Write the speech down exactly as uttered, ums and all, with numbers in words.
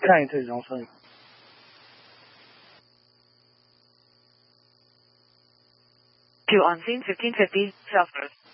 看一次容声。 To on scene fifteen fifty, southward.